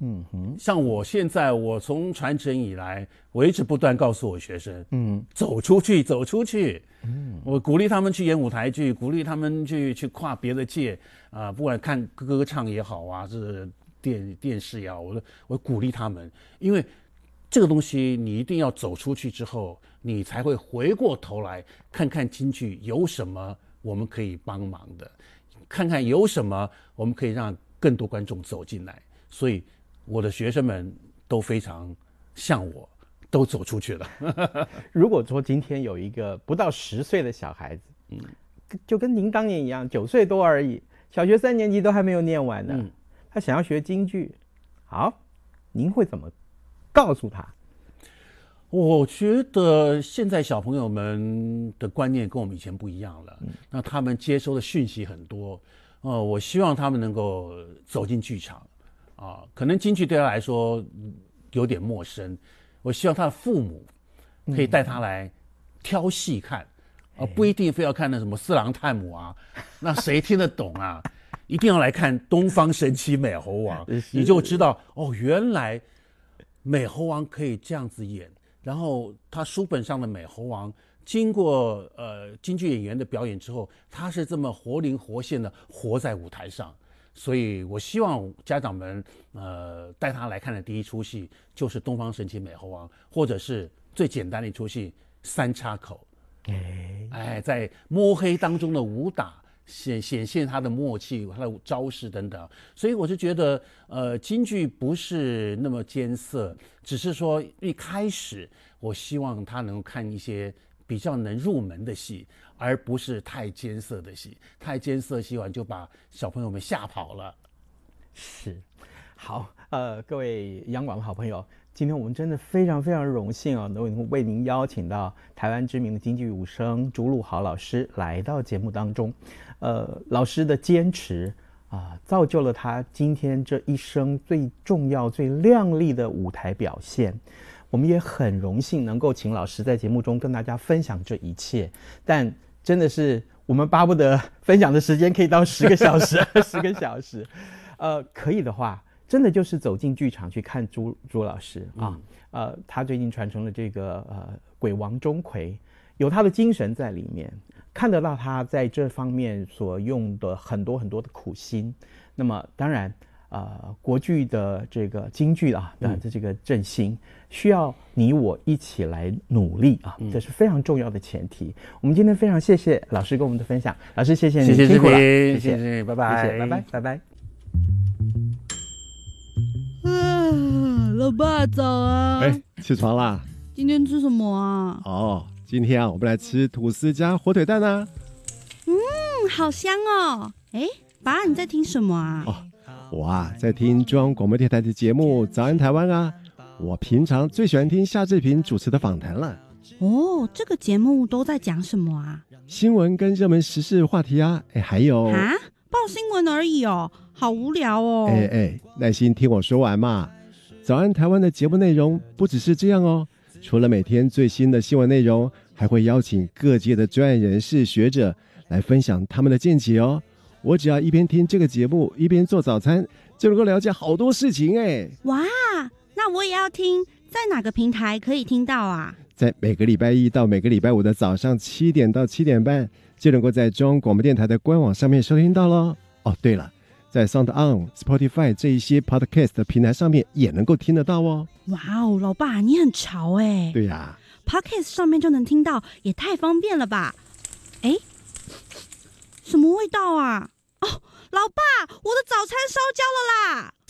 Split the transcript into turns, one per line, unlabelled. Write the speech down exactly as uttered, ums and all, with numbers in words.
嗯哼，
像我现在，我从传承以来，我一直不断告诉我学生，嗯，走出去，走出去。嗯，我鼓励他们去演舞台剧，鼓励他们去去跨别的界啊、呃，不管看歌唱也好啊，是电电视也好，我我鼓励他们，因为这个东西你一定要走出去之后，你才会回过头来看看京剧有什么我们可以帮忙的，看看有什么我们可以让更多观众走进来，所以。我的学生们都非常像我，都走出去了。
如果说今天有一个不到十岁的小孩子，嗯，就跟您当年一样，九岁多而已，小学三年级都还没有念完呢，嗯、他想要学京剧，好，您会怎么告诉他？
我觉得现在小朋友们的观念跟我们以前不一样了，嗯、那他们接收的讯息很多，呃，我希望他们能够走进剧场。啊，可能京剧对他来说有点陌生，我希望他的父母可以带他来挑戏看，嗯、啊，不一定非要看那什么四郎探母啊，那谁听得懂啊？一定要来看《东方神起美猴王》，你就知道哦，原来美猴王可以这样子演，然后他书本上的美猴王。经过呃京剧演员的表演之后，他是这么活灵活现的活在舞台上。所以我希望家长们呃带他来看的第一出戏就是《东方神起美猴王》，或者是最简单的一出戏《三叉口》。哎，哎，在摸黑当中的武打显显现他的默契、他的招式等等。所以我是觉得，呃，京剧不是那么艰涩，只是说一开始我希望他能看一些比较能入门的戏。而不是太艰涩的戏，太艰涩戏完就把小朋友们吓跑了。
是，好，呃，各位央广的好朋友，今天我们真的非常非常荣幸啊，能为您邀请到台湾知名的京剧武生朱陆豪老师来到节目当中。呃，老师的坚持啊、呃，造就了他今天这一生最重要、最亮丽的舞台表现。我们也很荣幸能够请老师在节目中跟大家分享这一切，但真的是我们巴不得分享的时间可以到十个小时，十个小时。呃，可以的话，真的就是走进剧场去看朱朱老师啊。嗯、呃，他最近传承了这个呃鬼王钟馗，有他的精神在里面，看得到他在这方面所用的很多很多的苦心。那么当然。呃，国剧的这个京剧啊的这个振兴，需要你我一起来努力啊，这是非常重要的前提。我们今天非常谢谢老师跟我们的分享，老师谢谢你，
谢谢
辛苦了，
谢谢，谢谢，拜拜，
谢谢，拜拜，拜拜。
啊，老爸早啊！
哎，起床啦！
今天吃什么啊？
哦，今天啊，我们来吃吐司加火腿蛋啊。
嗯，好香哦！哎，爸，你在听什么啊？
哦。我啊，在听中央广播电台的节目《早安台湾》啊。我平常最喜欢听夏志平主持的访谈了。
哦，这个节目都在讲什么啊？
新闻跟热门时事话题啊，哎，还有
啊，报新闻而已哦，好无聊哦。
哎哎，耐心听我说完嘛。早安台湾的节目内容不只是这样哦，除了每天最新的新闻内容，还会邀请各界的专业人士、学者来分享他们的见解哦。我只要一边听这个节目，一边做早餐，就能够了解好多事情哎！
哇，那我也要听，在哪个平台可以听到啊？
在每个礼拜一到每个礼拜五的早上七点到七点半，就能够在中央广播电台的官网上面收听到咯。哦，对了，在 SoundOn、Spotify 这一些 Podcast 的平台上面也能够听得到哦。
哇哦，老爸你很潮哎！
对呀、啊、
，Podcast 上面就能听到，也太方便了吧？哎。什么味道啊？哦，老爸，我的早餐烧焦了啦！